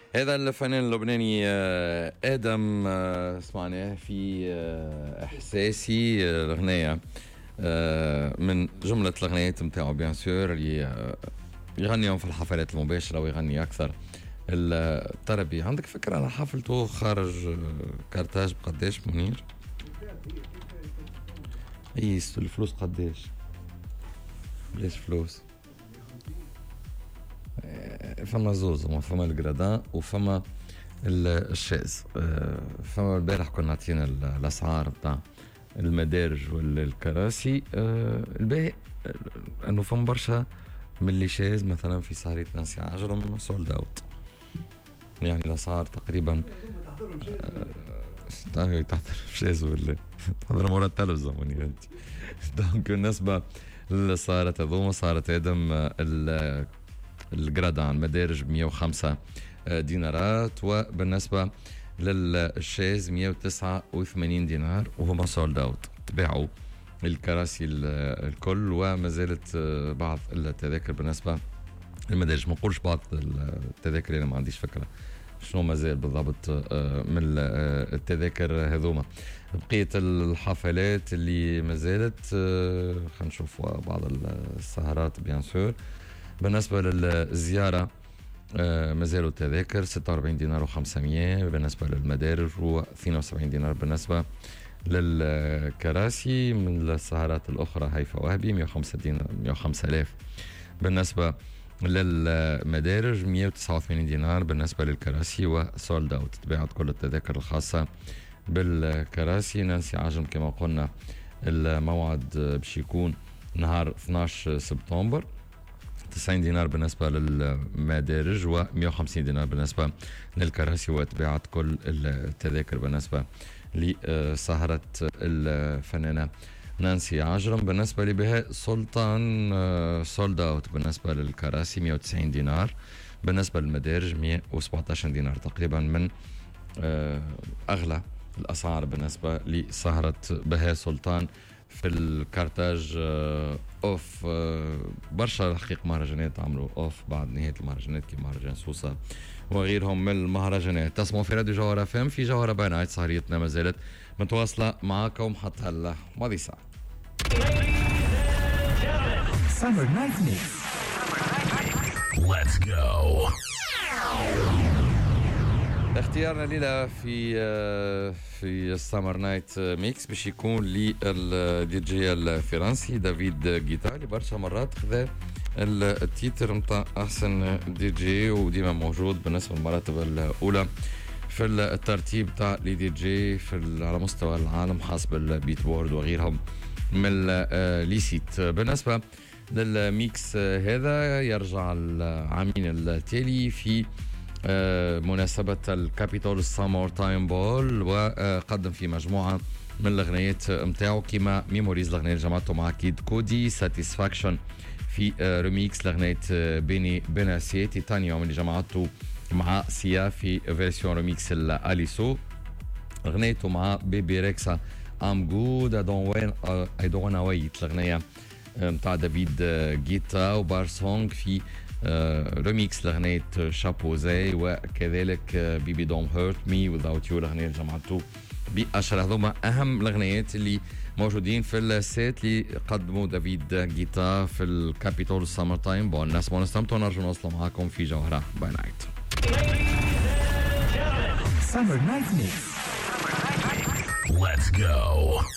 هذا الفنان اللبناني آدم، سمعناه في إحساسي، الأغنية من جملة الأغنيات متاعه بيان سور اللي يغنيهم في الحفلات المباشرة ويغني أكثر الطربي. عندك فكرة على حفلته خارج كارتاج بقداش منير؟ الفلوس قداش؟ بلاش فلوس. فما زوز، فما الجرادان وفما الشاز. فما البارح كنا عطينا الأسعار بتاع المدارج والكراسي. الباقي انه فما برشا من اللي شاز مثلا في سهرة نانسي عجرم سولد اوت، يعني الأسعار تقريبا تحضر شاز ولا تحضر مرة التلفزة مني انت. دونك بالنسبة للسهرات هذوما صارت آدم الجرادان مدارج 105 دينارات، وبالنسبة للشاز 189 دينار وهما سولد اوت. تباعوا الكراسي الكل، وما زالت بعض التذاكر بالنسبة للمدارج. ما نقولش بعض التذاكر، أنا ما عنديش فكرة شنو ما زال بالضبط من التذاكر هذوما. بقية الحفلات اللي ما زالت خلينا نشوف بعض السهرات بيان سور. بالنسبة للزيارة ما زالوا التذاكر 46 دينار و500 بالنسبة للمدارج، و72 دينار بالنسبة للكراسي. من السهرات الأخرى هيفا وهبي 105,000 بالنسبة للمدارج، 189 دينار بالنسبة للكراسي وسولد اوت. تباعت كل التذاكر الخاصة بالكراسي. نانسي عجم كما قلنا الموعد باش يكون نهار 12 سبتمبر، 90 دينار بالنسبة للمدارج و150 دينار بالنسبة للكراسي. وتباعت كل التذاكر بالنسبة لسهرة الفنانة نانسي عجرم. بالنسبة لبهاء سلطان سولد اوت بالنسبة للكراسي 190 دينار، بالنسبة للمدارج 117 دينار، تقريبا من أغلى الأسعار بالنسبة لسهرة بهاء سلطان في الكارتاج. اوف برشا الحقيقة مهرجانات عملوا اوف بعد نهاية المهرجانات كي مهرجان سوسة وغيرهم من المهرجانات. تسمعوا في راديو جوهرة فم في جوهرة باي نايت. سهريتنا ما زالت متواصلة معاكم حتى هلا ماضي ساعة. Summer Night Mix. Let's go. اختيارنا ليلة في السامر نايت ميكس باش يكون للدي جي الفرنسي دافيد جيتا، اللي برشا مرات خذا التيتر متاع احسن دي جي، وديما موجود بالنسبة للمراتب الاولى في الترتيب تاع لي دي جي على مستوى العالم حسب البيت بورد وغيرهم من لي سيت. بالنسبة للميكس هذا يرجع العامين التالي في مناسبة الكابيتول سامر تايم بول، وقدم في مجموعة من الأغنيات متاعو كيما ميموريز الأغنية اللي جمعته مع كيد كودي، ساتيسفاكشن في ريميكس الأغنية بيني بناسي، تيتانيوم اللي جمعته مع سيا في فيرسيون ريميكس الاليسو، أغنيته مع بيبي ريكسا ام جود اي دون وانا ويت الأغنية متاع دافيد جيتا، وبار سونغ في ريميكس لأغنية شابوزي، وكذلك بيبي دون هيرت مي وذاوت يو الأغنية اللي جمعته بأشهر. هذوما أهم الأغنيات اللي موجودين في السيت اللي قدموا دافيد جيتا في الكابيتول سامر تايم بول. الناس ما نستمتعوا نرجو نوصل معاكم في جوهرة باي نايت. Summer Night Mix. Let's go.